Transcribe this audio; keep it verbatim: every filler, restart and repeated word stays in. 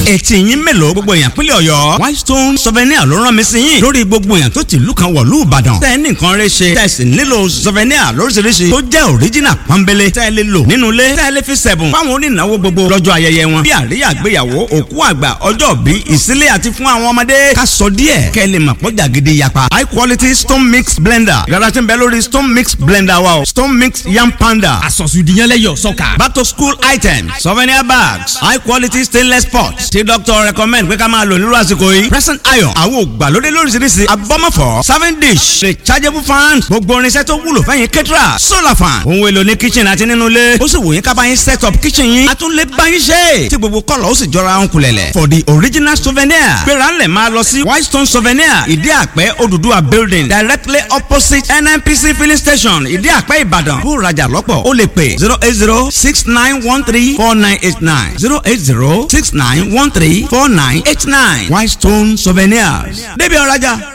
etí yín mélòó gbogbo èèyàn pínlẹ̀ ọ̀yọ́ Whitestone souvenir ló rán mi sí yín lórí gbogbo èèyàn tó ti ìlú kan wọ̀lú ìbàdàn tẹ́ ẹ ní nǹkan rẹ ṣe tẹ́ ẹ sì nílò souvenir lóríṣiríṣi tó jẹ́ original pọ́nbélé tẹ́ ẹ lè lò nínú ilé tẹ́ ẹ lè fi sẹ̀bùn fáwọn onínáwó gbogbo lọ́jọ́ ayẹyẹ wọn bí àríyá àgbéyàwó òkú àgbà ọjọ́ bí ìsílẹ̀ àti fún àwọn ọmọdé ká sọ díẹ̀ kẹ́ ẹ lè mọ̀ pọ́jà gidi yapa high quality stone mix blender yàrá tí ń bẹ lórí stone mix blender wa o stone mix yam panda àsọ̀sùdìyànlẹ́yọ̀ sọ́kà. back to school items souvenir bags high quality stainless pots tí doctor recommend pé ká máa lò nílùú àsìkò yìí present iron àwọn ògbàlódé lóríṣiríṣi abọ́mọ̀fọ́ serving dish rechargeable fan gbogbo irinṣẹ́ tó wúlò fẹ́yìn kẹ́tìrà solar fan ohun èlò ní kitchen àti nínú ilé ó sì wò yín ká bá yín set up kitchen yín a tún lè bá yín ṣe tí gbogbo kọ́lọ̀ ó sì jọra ń kulẹ̀lẹ̀ for the original souvenir gbéra ńlẹ̀ máa lọ sí Whitestone souvenir ìdí àpẹ́ Odùduwà building directly opposite N N P C filling station ìdí àpẹ́ Ìbàdàn bó rajà lọ́pọ̀ ó lè pè zero eight zero six nine one three four nine eight nine zero eight zero six nine one three four nine eight nine Whitestone souvenirs débi ọ̀rajà.